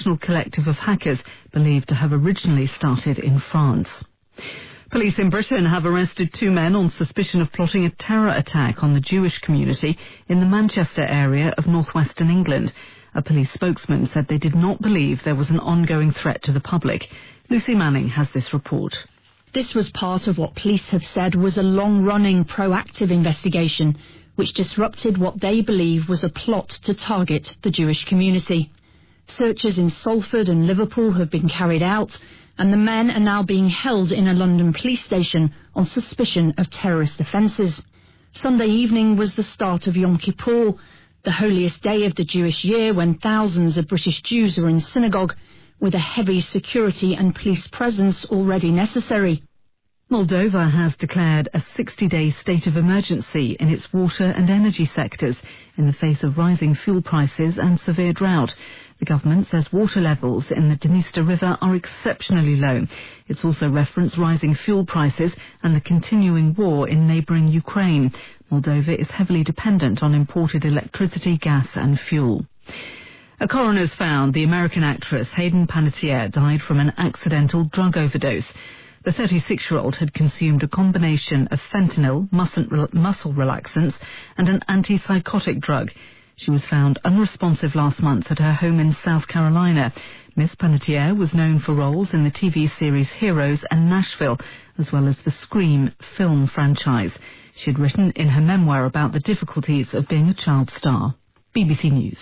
collective of hackers believed to have originally started in France. Police in Britain have arrested 2 men on suspicion of plotting a terror attack on the Jewish community in the Manchester area of northwestern England. A police spokesman said they did not believe there was an ongoing threat to the public. Lucy Manning has this report. This was part of what police have said was a long-running, proactive investigation, which disrupted what they believe was a plot to target the Jewish community. Searches in Salford and Liverpool have been carried out, and the men are now being held in a London police station on suspicion of terrorist offences. Sunday evening was the start of Yom Kippur, the holiest day of the Jewish year, when thousands of British Jews are in synagogue, with a heavy security and police presence already necessary. Moldova has declared a 60-day state of emergency in its water and energy sectors in the face of rising fuel prices and severe drought. The government says water levels in the Dniester River are exceptionally low. It's also referenced rising fuel prices and the continuing war in neighbouring Ukraine. Moldova is heavily dependent on imported electricity, gas and fuel. A coroner's found the American actress Hayden Panettiere died from an accidental drug overdose. The 36-year-old had consumed a combination of fentanyl, muscle relaxants and an antipsychotic drug. She was found unresponsive last month at her home in South Carolina. Miss Panettiere was known for roles in the TV series Heroes and Nashville, as well as the Scream film franchise. She had written in her memoir about the difficulties of being a child star. BBC News.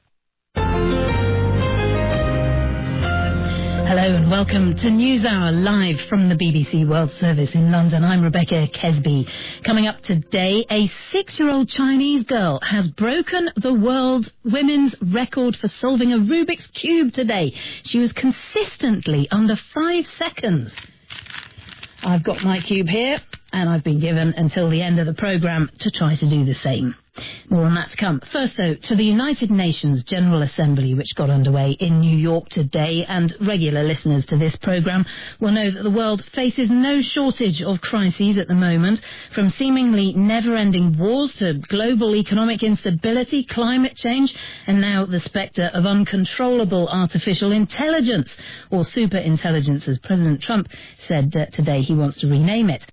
Hello and welcome to NewsHour live from the BBC World Service in London. I'm Rebecca Kesby. Coming up today, a 6-year-old Chinese girl has broken the world women's record for solving a Rubik's Cube today. She was consistently under 5 seconds. I've got my cube here, and I've been given until the end of the programme to try to do the same. More on that to come. First, though, to the United Nations General Assembly, which got underway in New York today, and regular listeners to this programme will know that the world faces no shortage of crises at the moment, from seemingly never-ending wars to global economic instability, climate change, and now the spectre of uncontrollable artificial intelligence, or superintelligence, as President Trump said today he wants to rename it.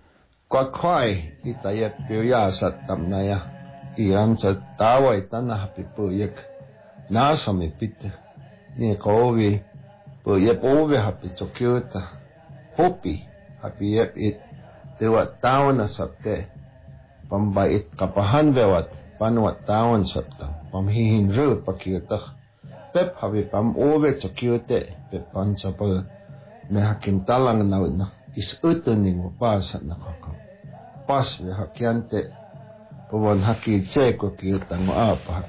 Ianza tawa itana happy puyek nasa mi pite ni kovi puyek ove happy chokyuta hopi happy yep it dewa tawana sapte pamba it kapahan bewat panwa tawan sapta pam hihin ru pakyuta pep happy pam ove chokyute pep pansa pa me hakim talang na is utuning pasa nakaka pas me hakyante Pawon haki cheko kiutango apa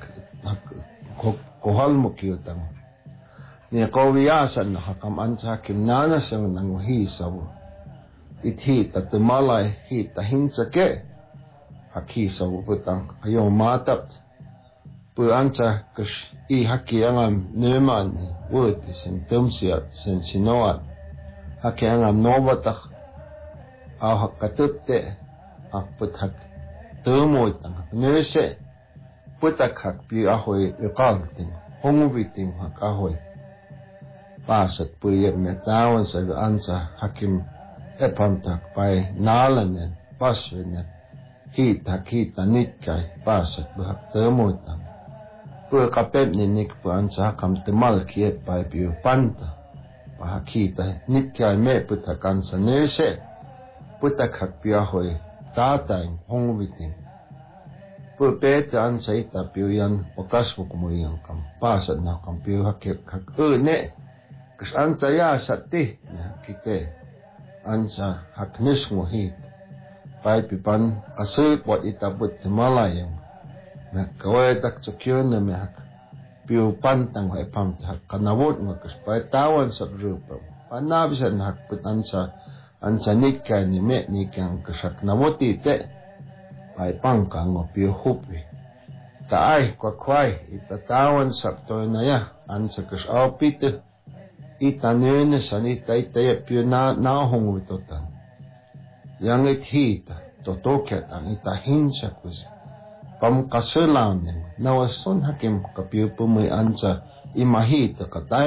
kohalmo kiutango. Ni kowiasan na hakam ansa hakim nana sang nango hisawo. Ithita tumalay hita hinsa ke hakisawo putang ayo matap. Pu ansa kus I haki angam numan wuti sen tumsiat sen sinoat. Haki angam novatak au hakatutte aput hak Tumoy tang nurse putak hak pi ahoy iqalting homubiting hak ahoy pasat puye metawan sa ansa hakim epantak pai nalanen paswenen hita nitkay pasat buhak tumoy tang pu kapep ninik pu ansa hakam temal kiet pai pi panta pahakita nitkay me putak ansa nurse putak hak pi ahoy Tatay, hongubiting. Pupete an sa ita piuyan okasmo kumuyang kam. Pasad na kam piu hakip ne. Kas an sa ya sa ti na kite. An sa haknis mo hit. Pai pipan kasut wat itabut malayang. Na kawadak tsukyon na me hak piu pantang hay pamta hak kanawot mo kas pai tawan sa grupo. Panabisan hak put an sa nikkay ni me nikyang kasak nawoti te ay pangkang o piyo hupi. Taay kwakway itatawan sakto na ya ansa kasaw pito itanene san itay piyo nahong witotan. Yang hita totoket ang itahinsa kus pamkasulaw nawason hakim kapiyo pumoy ansa imahita katay